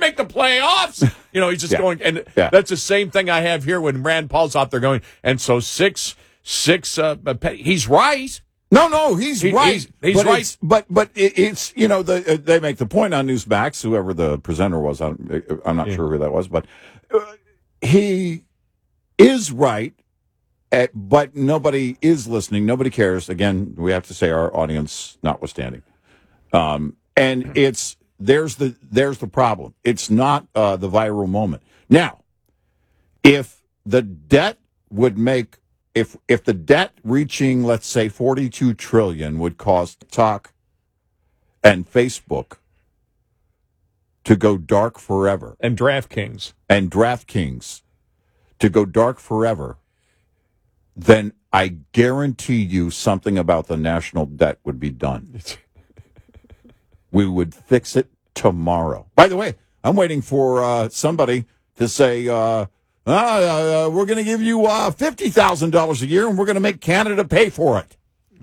make the playoffs. He's just going, and that's the same thing I have here when Rand Paul's out there going, and so six. He's right. No, he's right. He's right. But it's they make the point on Newsmax, whoever the presenter was. I'm not sure who that was, but he is right. But nobody is listening. Nobody cares. Again, we have to say our audience notwithstanding. And there's the problem. It's not the viral moment. Now, if the debt would make if the debt reaching, let's say, $42 trillion would cause TikTok and Facebook to go dark forever, and DraftKings to go dark forever, then I guarantee you something about the national debt would be done. We would fix it tomorrow. By the way, I'm waiting for somebody to say, we're going to give you $50,000 a year, and we're going to make Canada pay for it.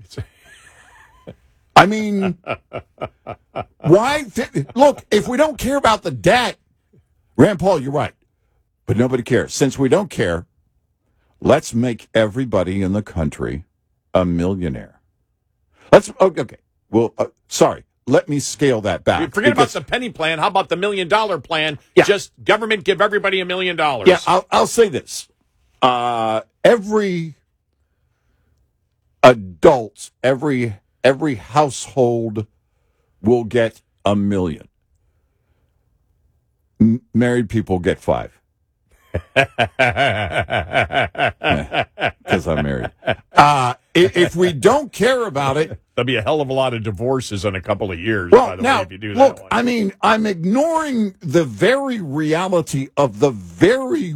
I mean, why? Look, if we don't care about the debt, Rand Paul, you're right, but nobody cares. Since we don't care, let's make everybody in the country a millionaire. Okay. Well, sorry. Let me scale that back. Forget about the penny plan. How about the $1 million plan? Yeah. Just government give everybody $1 million. Yeah, I'll say this. Every adult, every household will get $1 million. Married people get $5. Because I'm married. If we don't care about it, there'll be a hell of a lot of divorces in a couple of years. Well, by the now, way, if you do look, that one. I mean, I'm ignoring the very reality of the very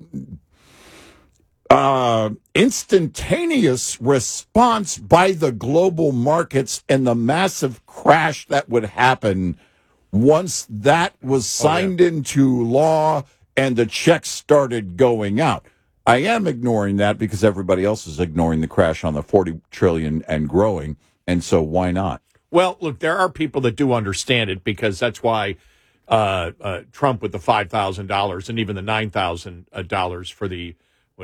instantaneous response by the global markets and the massive crash that would happen once that was signed into law and the checks started going out. I am ignoring that because everybody else is ignoring the crash on the $40 trillion and growing, and so why not? Well, look, there are people that do understand it because that's why Trump with the $5,000 and even the $9,000 for the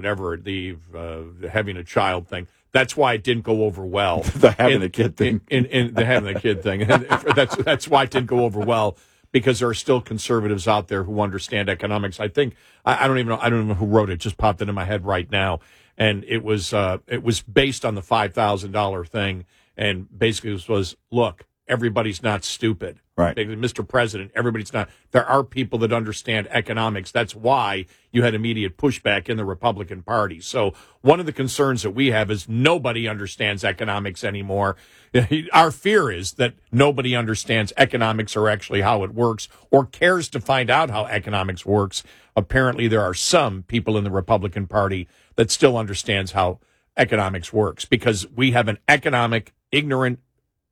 having a child thing. That's why it didn't go over well. The having a kid thing. In the having a kid thing. And that's why it didn't go over well. Because there are still conservatives out there who understand economics. I think I don't even know who wrote it. It just popped into my head right now, and it was based on the $5,000 thing, and basically it was look, everybody's not stupid, right? Mr. President, everybody's not. There are people that understand economics. That's why you had immediate pushback in the Republican Party. So one of the concerns that we have is nobody understands economics anymore. Our fear is that nobody understands economics or actually how it works or cares to find out how economics works. Apparently, there are some people in the Republican Party that still understands how economics works because we have an economics ignorant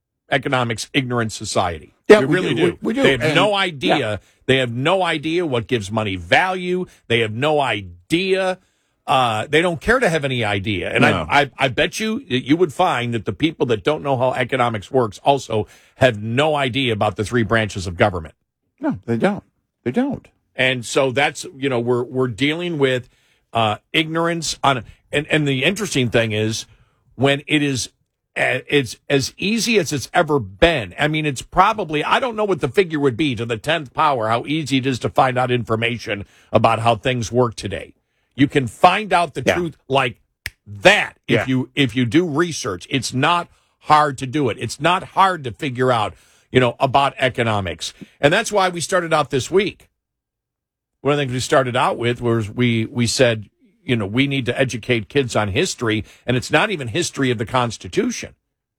society. Yeah, we really do. We do. They have no idea. Yeah. They have no idea what gives money value. They have no idea. They don't care to have any idea. And no. I bet you would find that the people that don't know how economics works also have no idea about the three branches of government. No, they don't. They don't. And so that's, we're dealing with ignorance on, and the interesting thing is when it's as easy as it's ever been. I mean, it's probably, I don't know what the figure would be to the 10th power, how easy it is to find out information about how things work today. You can find out the truth like that if you do research. It's not hard to do it. It's not hard to figure out, about economics. And that's why we started out this week. One of the things we started out with was we said, we need to educate kids on history, and it's not even history of the Constitution.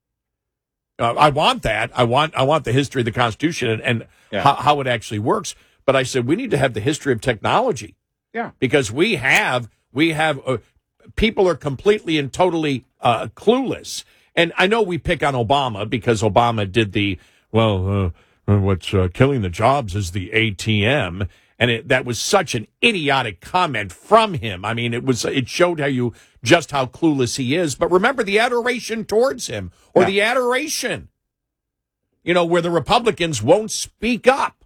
I want that. I want the history of the Constitution and how it actually works. But I said we need to have the history of technology. Yeah, because we have people are completely and totally clueless. And I know we pick on Obama because Obama did what's killing the jobs is the ATM. And that was such an idiotic comment from him. I mean, it showed just how clueless he is. But remember the adoration towards him, or the adoration, where the Republicans won't speak up.